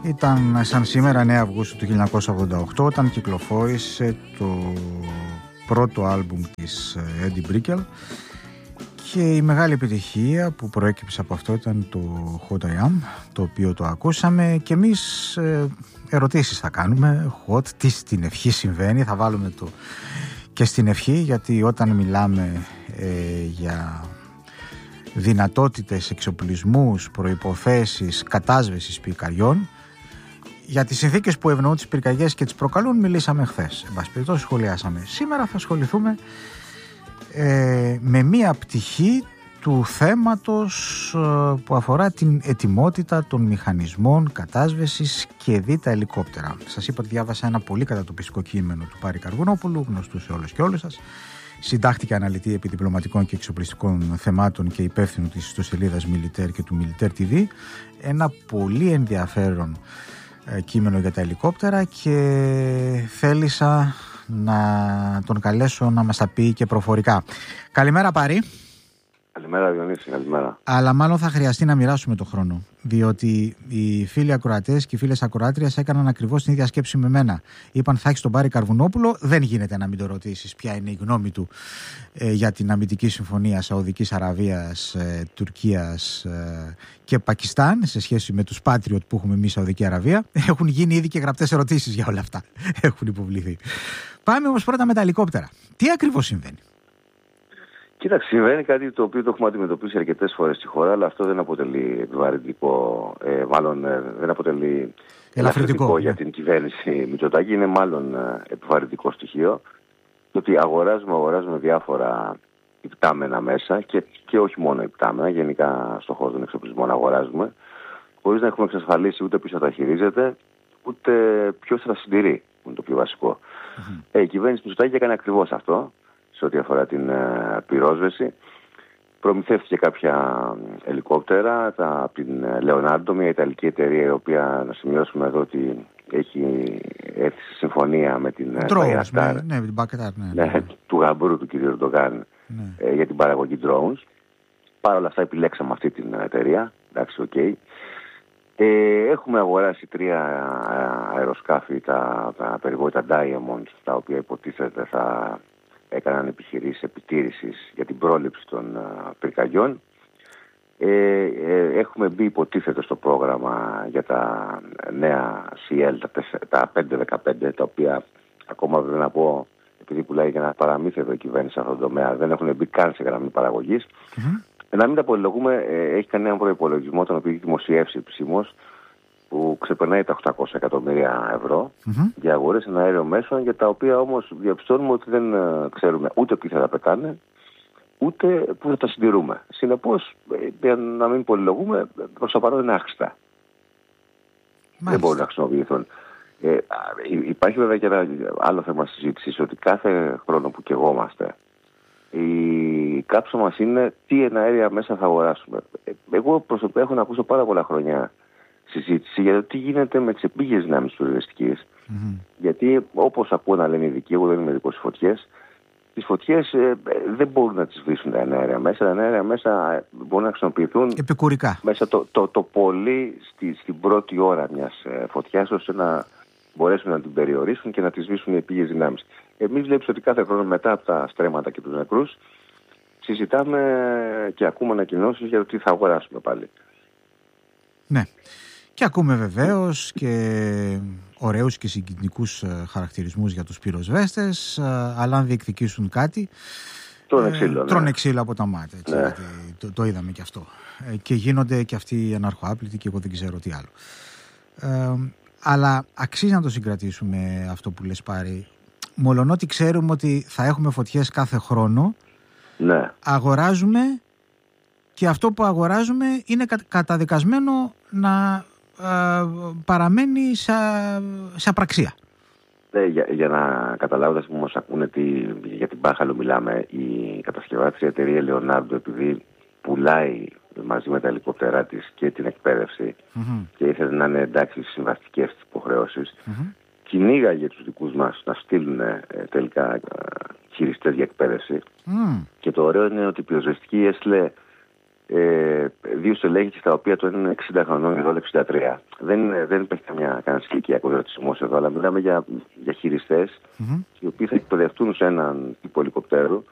Ήταν σαν σήμερα 9 Αυγούστου του 1988 όταν κυκλοφόρησε το πρώτο άλμπουμ της Eddie Brickell και η μεγάλη επιτυχία που προέκυψε από αυτό ήταν το What I Am, το οποίο το ακούσαμε και εμείς ερωτήσεις θα κάνουμε. What, τι στην ευχή συμβαίνει, θα βάλουμε το και στην ευχή, γιατί όταν μιλάμε για δυνατότητες, εξοπλισμούς, προϋποθέσεις κατάσβεσης πυρκαγιών, για τις συνθήκες που ευνοούν τις πυρκαγιές και τις προκαλούν μιλήσαμε χθες. Εν πάση περιπτώσει σχολιάσαμε. Σήμερα θα ασχοληθούμε με μία πτυχή του θέματος που αφορά την ετοιμότητα των μηχανισμών κατάσβεσης και δι' τα ελικόπτερα. Σας είπα ότι διάβασα ένα πολύ κατατοπιστικό κείμενο του Πάρη Καρβουνόπουλου, γνωστού σε όλους και όλες σας. Συντάχθηκε αναλυτή επιδιπλωματικών και εξοπλιστικών θεμάτων και υπεύθυνου της ιστοσελίδας Militaire και του Militaire TV. Ένα πολύ ενδιαφέρον κείμενο για τα ελικόπτερα και θέλησα να τον καλέσω να μας τα πει και προφορικά. Καλημέρα Πάρη. Καλημέρα Διονύση, καλημέρα. Αλλά μάλλον θα χρειαστεί να μοιράσουμε το χρόνο, διότι οι φίλοι ακροατές και οι φίλες ακροάτριας έκαναν ακριβώς την ίδια σκέψη με μένα. Είπαν θα έχεις τον Πάρη Καρβουνόπουλο, δεν γίνεται να μην το ρωτήσεις ποια είναι η γνώμη του για την αμυντική συμφωνία Σαουδικής Αραβίας, Τουρκίας και Πακιστάν σε σχέση με τους Patriot που έχουμε εμείς Σαουδική Αραβία. Έχουν γίνει ήδη και γραπτές ερωτήσεις για όλα αυτά. Έχουν υποβληθεί. Πάμε όμως πρώτα με τα ελικόπτερα. Τι ακριβώς συμβαίνει? Κοίταξε, συμβαίνει κάτι το οποίο το έχουμε αντιμετωπίσει αρκετές φορές στη χώρα, αλλά αυτό δεν αποτελεί επιβαρυντικό, δεν αποτελεί ελαφρυντικό για την κυβέρνηση Μητσοτάκη. Είναι μάλλον επιβαρυντικό στοιχείο. Το ότι αγοράζουμε διάφορα υπτάμενα μέσα και όχι μόνο υπτάμενα, γενικά στον χώρο των εξοπλισμών αγοράζουμε, χωρίς να έχουμε εξασφαλίσει ούτε ποιος θα τα χειρίζεται, ούτε ποιος θα τα συντηρεί, που είναι το πιο βασικό. Η κυβέρνηση Μητσοτάκη έκανε ακριβώς αυτό. Σε ό,τι αφορά την πυρόσβεση, προμηθεύτηκε κάποια ελικόπτερα από την Leonardo, μια ιταλική εταιρεία, η οποία, να σημειώσουμε εδώ, ότι έχει έρθει σε συμφωνία με την Bayraktar, του γαμπρού του κ. Ερντογάν, για την παραγωγή drones. Παρ' όλα αυτά επιλέξαμε αυτή την εταιρεία. Εντάξει, okay. Έχουμε αγοράσει 3 αεροσκάφη, τα περιβόητα Diamond, τα οποία υποτίθεται θα έκαναν επιχειρήσεις επιτήρησης για την πρόληψη των πυρκαγιών. Έχουμε μπει, υποτίθεται, στο πρόγραμμα για τα νέα CL, τα 515, τα οποία ακόμα δεν να πω, επειδή πουλάει για ένα παραμύθι εδώ η κυβέρνηση σε αυτόν τον τομέα, δεν έχουν μπει καν σε γραμμή παραγωγής. Να μην τα πολυλογούμε, έχει κάνει έναν προϋπολογισμό, τον οποίο έχει δημοσιεύσει επισήμως, που ξεπερνάει τα 800 εκατομμύρια ευρώ για αγορές εναέριων μέσων, για τα οποία όμως διαπιστώνουμε ότι δεν ξέρουμε ούτε ποιοι θα τα πετάνε, ούτε πού θα τα συντηρούμε. Συνεπώς, για να μην πολυλογούμε, προς το παρόν είναι άχρηστα. Δεν μπορούν να χρησιμοποιηθούν. Υπάρχει βέβαια και ένα άλλο θέμα συζήτησης, ότι κάθε χρόνο που καιγόμαστε, η κάψα μας είναι τι εναέρια μέσα θα αγοράσουμε. Εγώ προσωπικά έχω να ακούσω πάρα πολλά χρόνια συζήτηση για το τι γίνεται με τις επίγειες δυνάμεις της πυροσβεστικής. Γιατί όπως ακούω να λένε οι ειδικοί, εγώ δεν είμαι ειδικός στις φωτιές, τις φωτιές δεν μπορούν να τις σβήσουν τα εναέρια μέσα. Τα εναέρια μέσα μπορούν να χρησιμοποιηθούν επικουρικά μέσα το πολύ στην πρώτη ώρα μιας φωτιάς, ώστε να μπορέσουν να την περιορίσουν και να τις σβήσουν οι επίγειες δυνάμεις. Εμείς βλέπεις ότι κάθε χρόνο μετά από τα στρέμματα και τους νεκρούς συζητάμε και ακούμε ανακοινώσεις για το τι θα αγοράσουμε πάλι. Ναι. Και ακούμε βεβαίως και ωραίους και συγκινητικούς χαρακτηρισμούς για τους πυροσβέστες, αλλά αν διεκδικήσουν κάτι τρώνε ξύλο από τα μάτια. Έτσι, ναι. Το είδαμε και αυτό. Και γίνονται και αυτοί οι αναρχοάπλητοι και εγώ δεν ξέρω τι άλλο. Αλλά αξίζει να το συγκρατήσουμε αυτό που λες, Πάρη. Μολονότι ξέρουμε ότι θα έχουμε φωτιές κάθε χρόνο, ναι, αγοράζουμε, και αυτό που αγοράζουμε είναι καταδικασμένο να παραμένει σε απραξία. Για να καταλάβετε που μας ακούνε για την Μπάχαλο μιλάμε, η κατασκευάτρια εταιρεία Leonardo, επειδή πουλάει μαζί με τα ελικόπτερά της και την εκπαίδευση και ήθελε να είναι εντάξει στις συμβαστικές της υποχρεώσεις, κυνήγαγε τους δικούς μας να στείλουν τελικά χειριστές για εκπαίδευση. Και το ωραίο είναι ότι η πυροσβεστική έστειλε δύο στελέχη τα οποία το ένα είναι 60 χρονών και το άλλο 63. Δεν υπάρχει κανένας ηλικιακός ρατσισμός εδώ, αλλά μιλάμε για χειριστές οι οποίοι θα εκπαιδευτούν σε έναν τύπο ελικοπτέρου